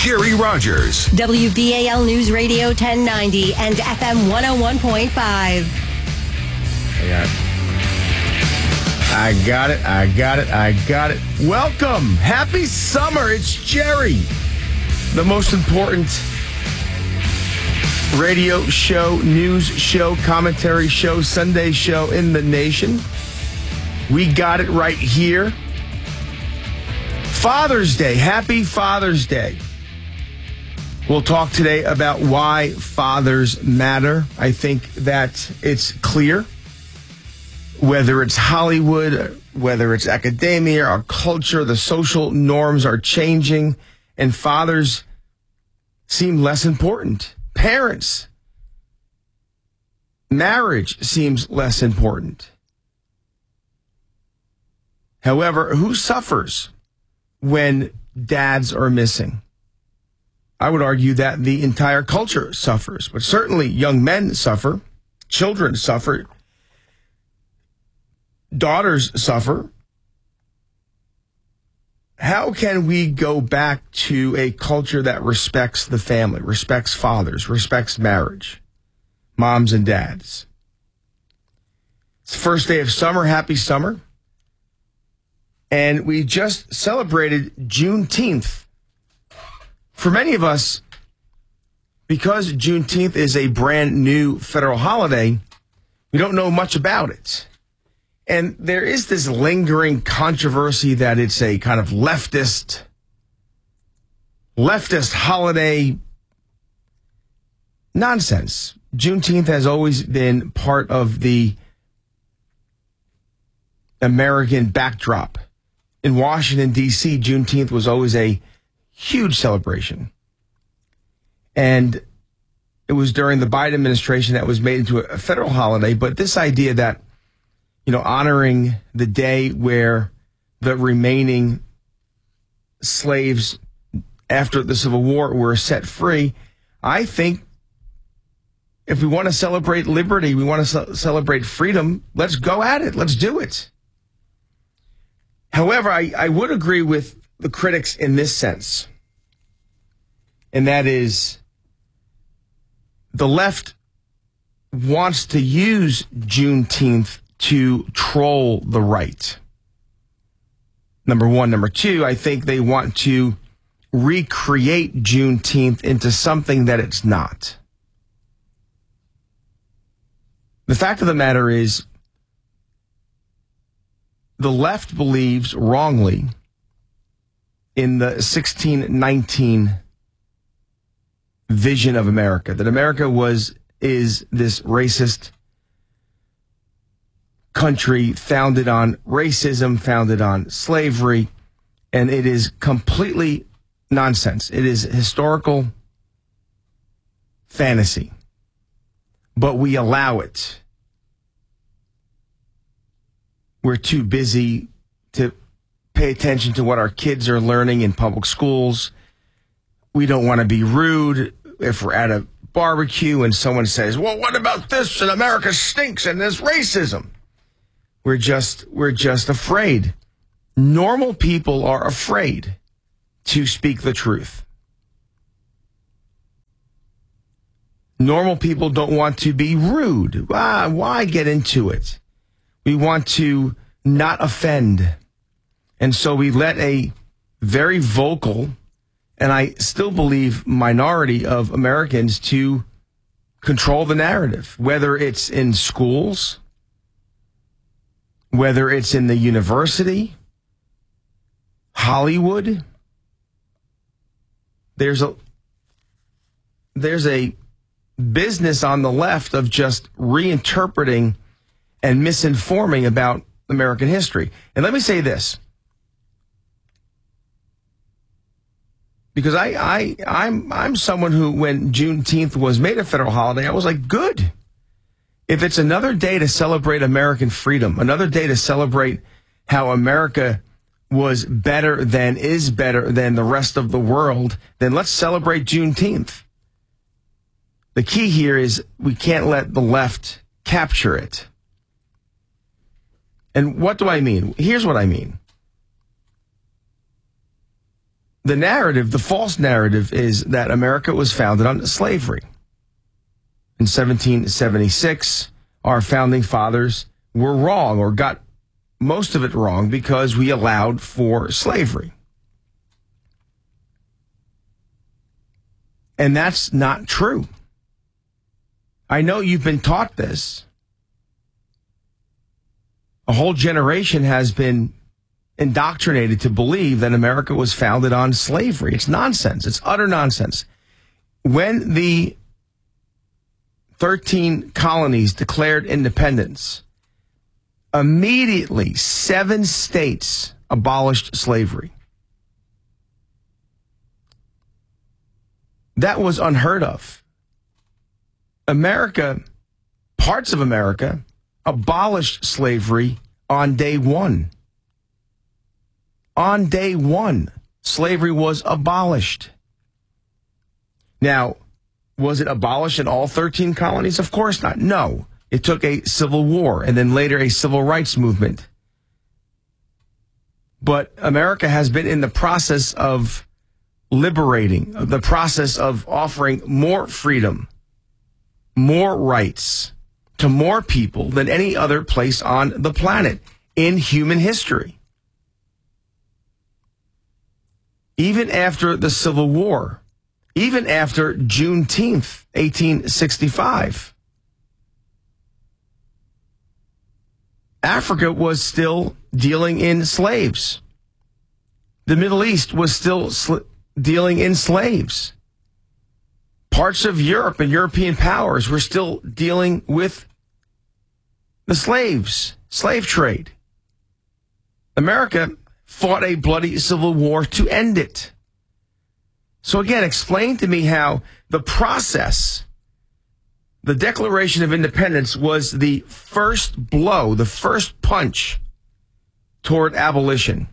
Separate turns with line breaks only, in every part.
Jerry Rogers.
WBAL News Radio 1090 and FM 101.5.
I got it. Welcome. Happy summer. It's Jerry. The most important radio show, news show, commentary show, Sunday show in the nation. We got it right here. Father's Day. Happy Father's Day. We'll talk today about why fathers matter. I think that it's clear, whether it's Hollywood, whether it's academia, our culture, the social norms are changing, and fathers seem less important. Parents, marriage seems less important. However, who suffers when dads are missing? I would argue that the entire culture suffers, but certainly young men suffer, children suffer, daughters suffer. How can we go back to a culture that respects the family, respects fathers, respects marriage, moms and dads? It's the first day of summer. Happy summer. And we just celebrated Juneteenth. For many of us, because Juneteenth is a brand new federal holiday, we don't know much about it. And there is this lingering controversy that it's a kind of leftist holiday. Nonsense. Juneteenth has always been part of the American backdrop. In Washington, D.C., Juneteenth was always a huge celebration. And it was during the Biden administration that was made into a federal holiday. But this idea that, honoring the day where the remaining slaves after the Civil War were set free, I think if we want to celebrate liberty, we want to celebrate freedom, let's go at it. Let's do it. However, I would agree with the critics in this sense, and that is the left wants to use Juneteenth to troll the right. Number one. Number two, I think they want to recreate Juneteenth into something that it's not. The fact of the matter is, the left believes wrongly in the 1619 vision of America, that America is this racist country founded on racism, founded on slavery, and it is completely nonsense. It is historical fantasy, but we allow it. We're too busy to pay attention to what our kids are learning in public schools. We don't want to be rude if we're at a barbecue and someone says, well, what about this? And America stinks and there's racism. We're just afraid. Normal people are afraid to speak the truth. Normal people don't want to be rude. Why get into it? We want to not offend. And so we let a very vocal, and I still believe minority of Americans to control the narrative, whether it's in schools, whether it's in the university, Hollywood. There's a business on the left of just reinterpreting and misinforming about American history. And let me say this, because I'm someone who, when Juneteenth was made a federal holiday, I was like, good. If it's another day to celebrate American freedom, another day to celebrate how America is better than the rest of the world, then let's celebrate Juneteenth. The key here is we can't let the left capture it. And what do I mean? Here's what I mean. the narrative, the false narrative, is that America was founded on slavery. In 1776, our founding fathers were wrong, or got most of it wrong, because we allowed for slavery. And that's not true. I know you've been taught this. A whole generation has been indoctrinated to believe that America was founded on slavery. It's nonsense. It's utter nonsense. When the 13 colonies declared independence, immediately 7 states abolished slavery. That was unheard of. America, parts of America, abolished slavery on day one. On day one, slavery was abolished. Now, was it abolished in all 13 colonies? Of course not. No. It took a civil war and then later a civil rights movement. But America has been in the process of liberating, the process of offering more freedom, more rights to more people than any other place on the planet in human history. Even after the Civil War, even after Juneteenth, 1865, Africa was still dealing in slaves. The Middle East was still dealing in slaves. Parts of Europe and European powers were still dealing with the slave trade. America fought a bloody civil war to end it. So again, explain to me how the process, the Declaration of Independence, was the first blow, the first punch toward abolition.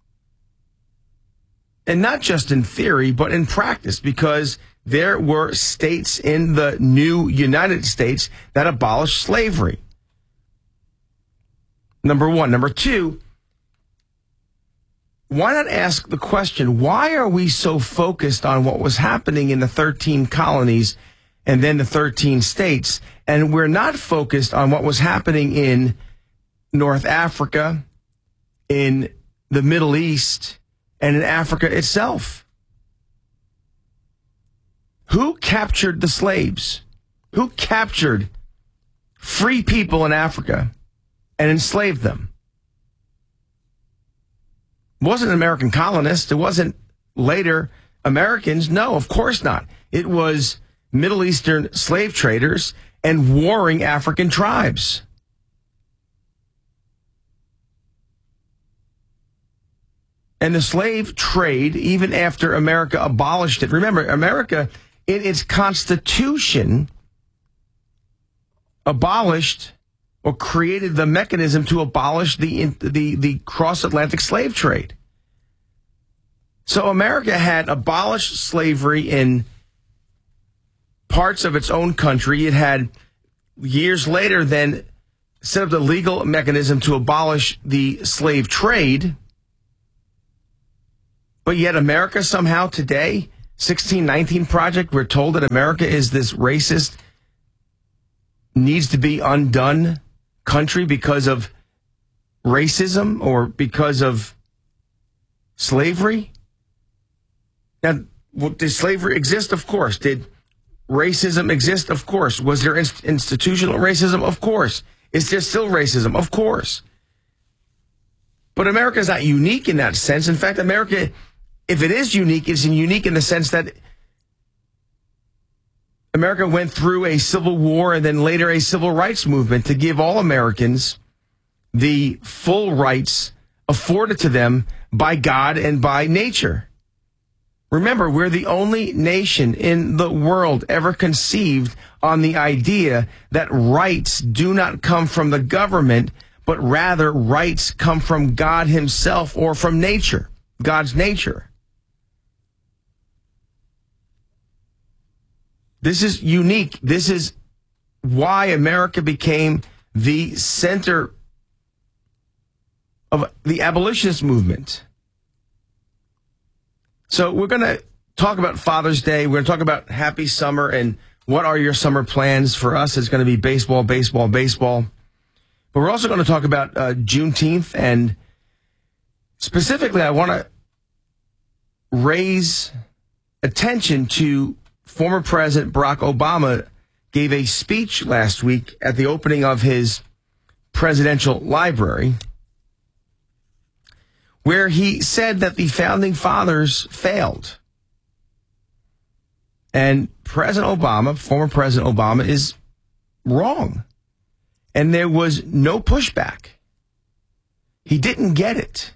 And not just in theory, but in practice, because there were states in the new United States that abolished slavery. Number one. Number two, why not ask the question, why are we so focused on what was happening in the 13 colonies and then the 13 states, and we're not focused on what was happening in North Africa, in the Middle East, and in Africa itself? Who captured the slaves? Who captured free people in Africa and enslaved them? It wasn't American colonists. It wasn't later Americans. No, of course not. It was Middle Eastern slave traders and warring African tribes. And the slave trade, even after America abolished it, remember, America, in its Constitution, abolished or created the mechanism to abolish the cross-Atlantic slave trade. So America had abolished slavery in parts of its own country. It had, years later, then set up the legal mechanism to abolish the slave trade. But yet America somehow today, 1619 Project, we're told that America is this racist, needs to be undone country because of racism or because of slavery. Now, did slavery exist? Of course. Did racism exist? Of course. Was there institutional racism? Of course. Is there still racism? Of course. But America is not unique in that sense. In fact, America, if it is unique, it's unique in the sense that America went through a civil war and then later a civil rights movement to give all Americans the full rights afforded to them by God and by nature. Remember, we're the only nation in the world ever conceived on the idea that rights do not come from the government, but rather rights come from God himself or from nature, God's nature. This is unique. This is why America became the center of the abolitionist movement. So we're going to talk about Father's Day. We're going to talk about happy summer and what are your summer plans. For us, it's going to be baseball, baseball, baseball. But we're also going to talk about Juneteenth. And specifically, I want to raise attention to former President Barack Obama gave a speech last week at the opening of his presidential library, where he said that the founding fathers failed. And President Obama, former President Obama, is wrong. And there was no pushback. He didn't get it.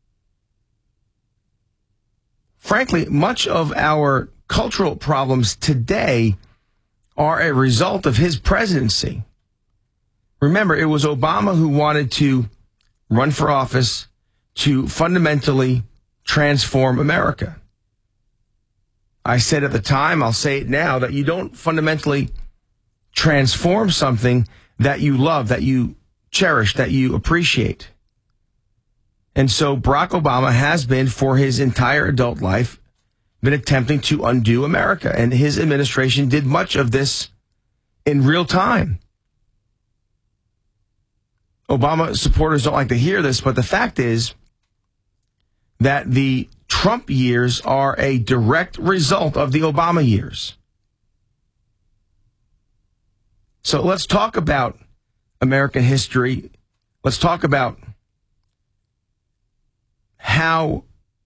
Frankly, much of our cultural problems today are a result of his presidency. Remember, it was Obama who wanted to run for office to fundamentally transform America. I said at the time, I'll say it now, that you don't fundamentally transform something that you love, that you cherish, that you appreciate. And so Barack Obama has been, for his entire adult life, been attempting to undo America. And his administration did much of this in real time. Obama supporters don't like to hear this, but the fact is that the Trump years are a direct result of the Obama years. So let's talk about American history. Let's talk about how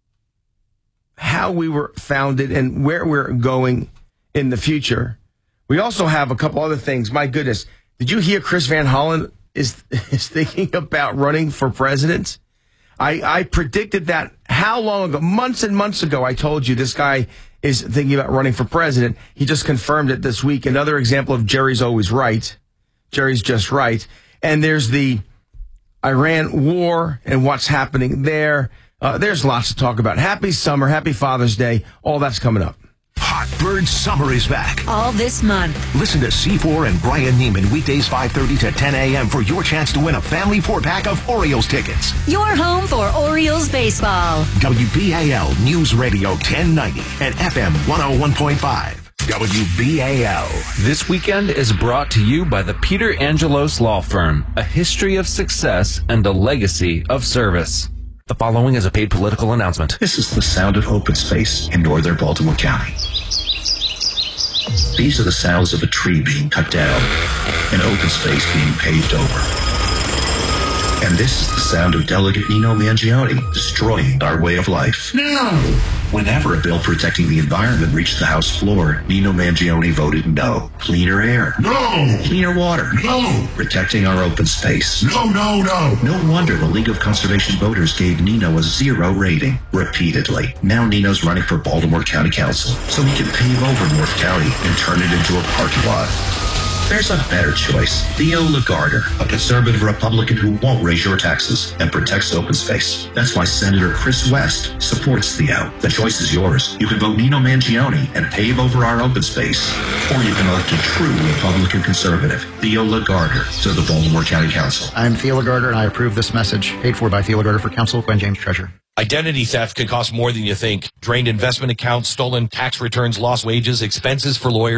we were founded and where we're going in the future. We also have a couple other things. My goodness, did you hear Chris Van Hollen is thinking about running for president? I predicted that how long ago? Months and months ago, I told you this guy is thinking about running for president. He just confirmed it this week. Another example of Jerry's always right. Jerry's just right. And there's the Iran war and what's happening there. There's lots to talk about. Happy summer, happy Father's Day. All that's coming up.
Hot Bird Summer is back.
All this month.
Listen to C4 and Brian Neiman weekdays 5:30 to 10 a.m. for your chance to win a family 4-pack of Orioles tickets.
Your home for Orioles baseball.
WBAL News Radio 1090 and FM 101.5. WBAL.
This weekend is brought to you by the Peter Angelos Law Firm, a history of success and a legacy of service. The following is a paid political announcement.
This is the sound of open space in northern Baltimore County. These are the sounds of a tree being cut down, an open space being paved over. And this is the sound of Delegate Nino Mangione destroying our way of life. No! Whenever a bill protecting the environment reached the House floor, Nino Mangione voted no. Cleaner air. No! Cleaner water. No! Protecting our open space. No, no, no! No wonder the League of Conservation Voters gave Nino a 0 rating, repeatedly. Now Nino's running for Baltimore County Council, so he can pave over North County and turn it into a parking lot. There's a better choice. Theo Lagarder, a conservative Republican who won't raise your taxes and protects open space. That's why Senator Chris West supports Theo. The choice is yours. You can vote Nino Mangione and pave over our open space. Or you can elect a true Republican conservative, Theo Lagarder, to the Baltimore County Council.
I'm Theo Lagarder, and I approve this message. Paid for by Theo Lagarder for Council, Gwen James, Treasurer.
Identity theft can cost more than you think. Drained investment accounts, stolen tax returns, lost wages, expenses for lawyers.